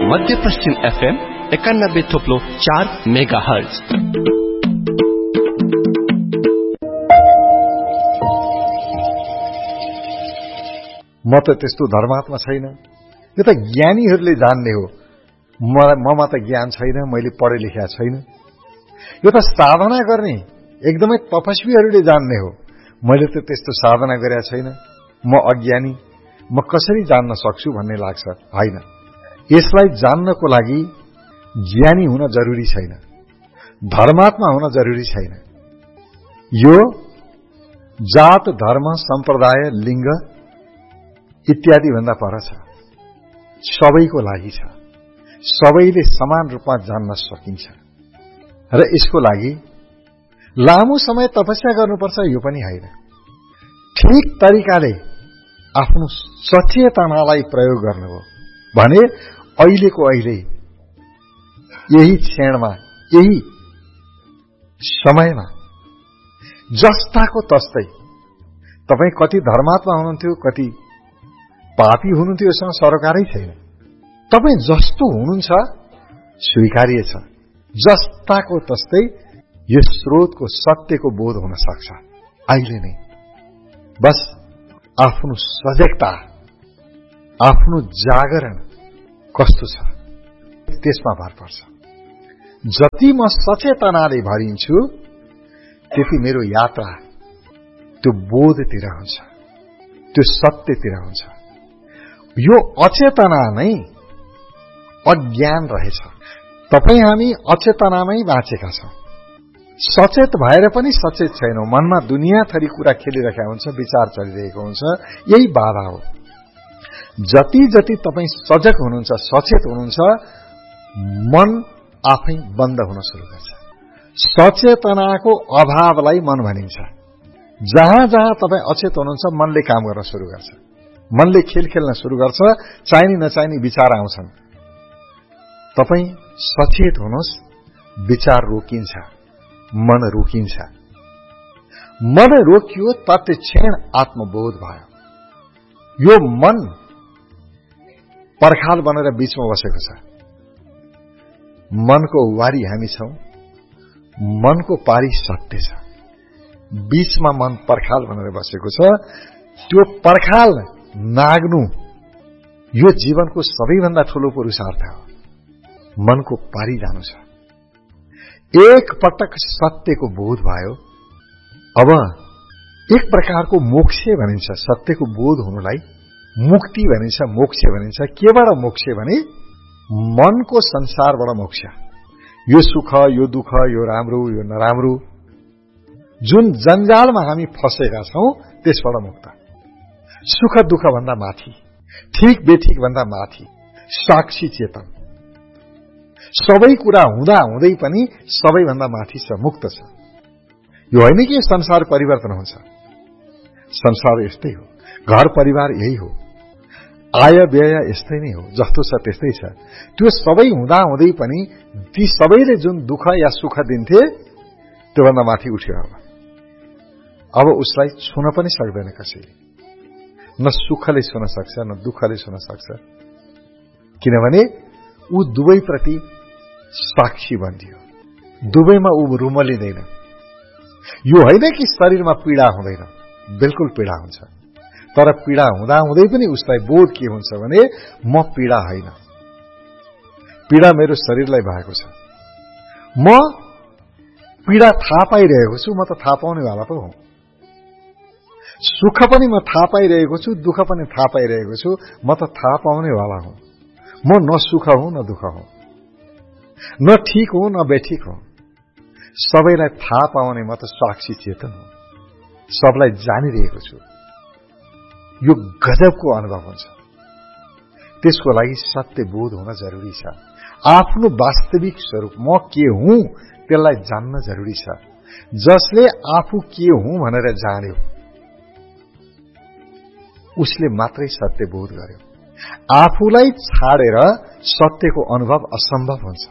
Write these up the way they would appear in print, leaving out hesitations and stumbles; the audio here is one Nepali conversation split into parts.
मध्य पश्चिम FM 91.4 मेगाहर्ज। म त त्यस्तो धर्मात्मा छैन, यो त ज्ञानीहरूले जान्ने हो। ममा त ज्ञान छैन, मैले पढे लेखेका छैन। यो त साधना गर्ने एकदमै तपस्वीहरूले जान्ने हो। मैले त त्यस्तो साधना गरेका छैन, म अज्ञानी, म कसरी जान्न सक्छु भन्ने लाग्छ। होइन, यसलाई जान्नको लागि ज्ञानी हुन जरुरी छैन, धर्मात्मा हुन जरुरी छैन। यो जात, धर्म, सम्प्रदाय, लिङ्ग इत्यादि भन्दा पर छ, सबैको लागि छ। सबैले समान रूपमा जान्न सकिन्छ र यसको लागि लामो समय तपस्या गर्नुपर्छ यो पनि होइन। ठीक तरिकाले आफ्नो सचेतनालाई प्रयोग गर्नुभयो भने अहिलेको अहिले यही क्षणमा, यही समयमा जस्ताको तस्तै तपाई कति धर्मात्मा हुनुहुन्थ्यो, कति पापी हुनुहुन्थ्यो, यसमा सरोकारै छैन। तपाई जस्तो हुनुहुन्छ स्वीकार्य छ। जस्ताको तस्तै यो स्रोतको सत्यको बोध हुन सक्छ अहिले नै। बस आफ्नो सजगता, आफ्नो जागरण कस्तो छ त्यसमा भर पर्छ। जति म सचेतनाले भरिन्छु त्यति मेरो यात्रा त्यो बोधतिर हुन्छ, त्यो सत्यतिर हुन्छ। यो अचेतना नै अज्ञान रहेछ। तपाई हामी अचेतनामै बाँचेका छौं, सचेत भएर पनि सचेत छैनौं। मनमा दुनिया थरी कुरा खेलिरहेका हुन्छ, विचार चलिरहेको हुन्छ, यही बाधा हो। जति जति तपाई सजग हुनुहुन्छ, सचेत हुनुहुन्छ, मन आफै बन्द हुन सुरु गर्छ। सचेतनाको अभावलाई मन भनिन्छ। जहाँ जहाँ तपाई अचेत हुनुहुन्छ मनले काम गर्न सुरु गर्छ, मनले खेल खेल्न सुरु गर्छ, चाहिने नचाहिने विचार आउँछन्। तपाई सचेत हुनुहोस्, विचार रोकिन्छ, मन रोकिन्छ। मन रोकियो तत्क्षण आत्मबोध भयो। यो मन पर्खाल बनेर बीचमा बसेको छ। मनको वारी हामी छौं, मनको पारी सत्य छ, बीचमा मन पर्खाल बनेर बसेको छ। त्यो पर्खाल नाग्नु यो जीवनको सबैभन्दा ठूलो पुरुषार्थ हो। मनको पारी जानु छ। एक पटक सत्यको बोध भयो, अब एक प्रकारको मोक्ष भनिन्छ। सत्यको बोध हुनुलाई मुक्ति भनिन्छ, मोक्ष भनिन्छ। केबाट मोक्ष भने मनको संसारबाट मोक्ष। यो सुख, यो दुःख, यो राम्रो, यो नराम्रो, जुन जन्जालमा हामी फसेका छौं त्यसबाट मुक्त। सुख दुःख भन्दा माथि, ठीक बेठिक भन्दा माथि साक्षी चेतन। सबै कुरा हुँदा हुँदै पनि सबैभन्दा माथि छ, मुक्त छ। यो होइन कि संसार परिवर्तन हुन्छ। संसार यस्तै हो, घर परिवार यही हो, आय व्यय यस्तै नै हो, जस्तो छ त्यस्तै छ। त्यो सबै हुँदा हुँदै पनि ती सबैले जुन दुःख या सुख दिन्थे त्योभन्दा माथि उठ्यो। अब उसलाई छुन पनि सक्दैन कसैले। न सुखले छुन सक्छ, न दुःखले छुन सक्छ, किनभने ऊ दुवैप्रति साक्षी बनियो। दुवैमा ऊ रुमलिँदैन। यो होइन कि शरीरमा पीडा हुँदैन, बिल्कुल पीडा हुन्छ। तर पीडा हुँदा हुँदै पनि उसलाई बोध के हुन्छ भने म पीडा होइन, पीडा मेरो शरीरलाई भएको छ। म पीडा थाहा पाइरहेको छु, म त थाहा पाउनेवाला पो हुँ। सुख पनि म थाहा पाइरहेको छु, दुःख पनि थाहा पाइरहेको छु, म त थाहा पाउनेवाला हुँ। म न सुख हुँ न दुःख हुँ, न ठीक हुँ न बेठिक हुँ। सबैलाई थाहा पाउने म त साक्षी चेतन हुँ, सबलाई जानिरहेको छु। यो गजबको अनुभव हुन्छ। त्यसको लागि सत्य बोध हुन जरुरी छ। आफ्नो वास्तविक स्वरूप म के हुँ त्यसलाई जान्न जरुरी छ। जसले आफू के हुँ भनेर जान्यो उसले मात्रै सत्य बोध गर्यो। आफूलाई छाडेर सत्यको अनुभव असम्भव हुन्छ।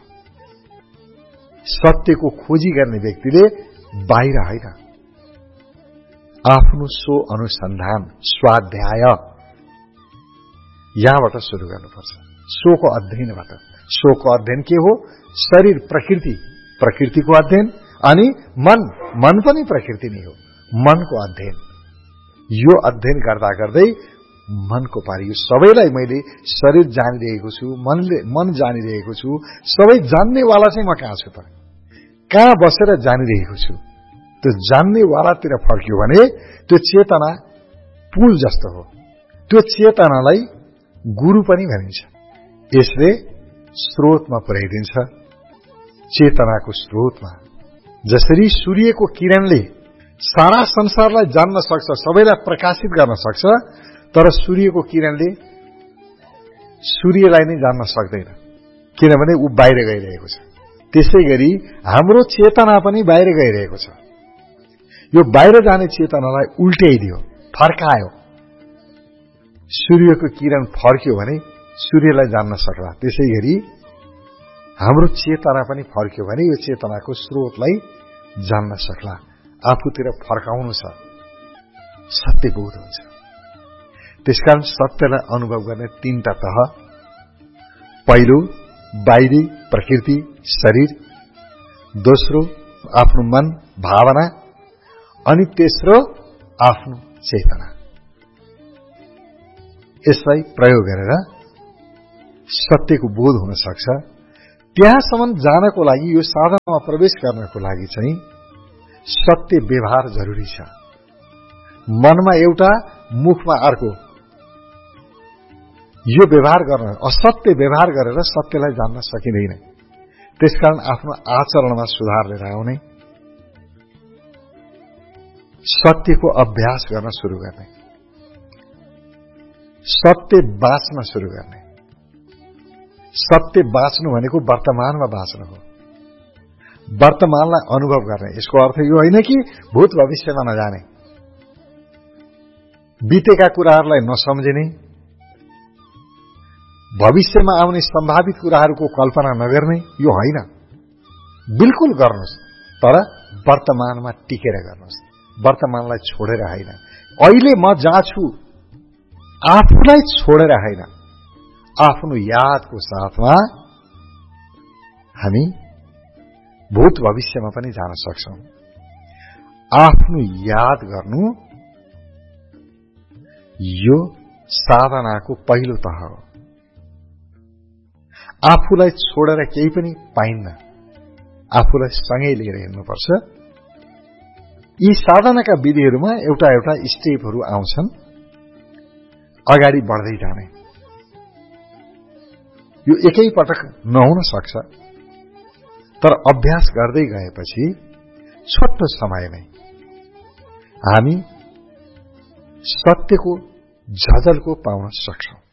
सत्यको खोजी गर्ने व्यक्तिले बाहिर होइन, आफ्नो सो अनुसन्धान स्वाध्याय यहाँबाट सुरु गर्नुपर्छ। सोको अध्ययनबाट। सोको अध्ययन के हो? शरीर प्रकृति, प्रकृतिको अध्ययन, अनि मन पनि प्रकृति नै हो, मनको अध्ययन। यो अध्ययन गर्दा गर्दै मनको पारी, यो सबैलाई मैले शरीर जानिरहेको छु, मन जानिरहेको छु, सबै जान्नेवाला चाहिँ म कहाँ छु त? कहाँ बसेर जानिरहेको छु? त्यो जान्नेवालातिर फर्क्यो भने त्यो चेतना पुल जस्तो हो। त्यो चेतनालाई गुरु पनि भनिन्छ। यसले स्रोतमा पुर्याइदिन्छ, चेतनाको स्रोतमा। जसरी सूर्यको किरणले सारा संसारलाई जान्न सक्छ, सबैलाई प्रकाशित गर्न सक्छ, तर सूर्यको किरणले सूर्यलाई नै जान्न सक्दैन, किनभने ऊ बाहिर गइरहेको छ। त्यसैगरी हाम्रो चेतना पनि बाहिर गइरहेको छ। यो बाहिर जाने चेतनालाई उल्ट्याइदियो, फर्कायो। सूर्यको किरण फर्क्यो भने सूर्यलाई जान्न सक्ला। त्यसैगरी हाम्रो चेतना पनि फर्क्यो भने यो चेतनाको स्रोतलाई जान्न सक्ला। आफूतिर फर्काउनु छ, सत्यबोध हुन्छ। त्यसकारण सत्यलाई अनुभव गर्ने 3टा तह। पहिलो बाहिरी प्रकृति शरीर, दोस्रो आफ्नो मन भावना, अनि तेस्रो आफ्नो चेतना। यसलाई प्रयोग गरेर सत्यको बोध हुन सक्छ। त्यहाँसम्म जानको लागि, यो साधनामा प्रवेश गर्नको लागि चाहिँ सत्य व्यवहार जरुरी छ। मनमा एउटा, मुखमा अर्को, यो व्यवहार गर्न, असत्य व्यवहार गरेर सत्यलाई जान्न सकिँदैन। त्यसकारण आफ्नो आचरणमा सुधार लिएर आउने, सत्यको अभ्यास गर्न सुरु गर्ने, सत्य बाँच्न सुरु गर्ने। सत्य बाँच्नु भनेको वर्तमानमा बाँच्नु हो, वर्तमानलाई अनुभव गर्ने। यसको अर्थ यो होइन कि भूत भविष्यमा नजाने, बितेका कुराहरूलाई नसम्झिने, भविष्यमा आउने सम्भावित कुराहरूको कल्पना नगर्ने, यो होइन। बिल्कुल गर्नुहोस्, तर वर्तमानमा टिकेर गर्नुहोस्, वर्तमानलाई छोडेर होइन। अहिले म जहाँ छु आफूलाई छोडेर होइन, आफ्नो यादको साथमा हामी भूत भविष्यमा पनि जान सक्छौं। आफ्नो याद गर्नु यो साधनाको पहिलो तह हो। आफूलाई छोडेर केही पनि पाइन्न, आफूलाई सँगै लिएर हिँड्नुपर्छ। यी साधनाका विधिहरूमा एउटा एउटा स्टेपहरू आउँछन् अगाडि बढ्दै जाने। यो एकै पटक नहुन सक्छ, तर अभ्यास गर्दै गएपछि छोटो समयमै हामी सत्यको झलको पाउन सक्छौं।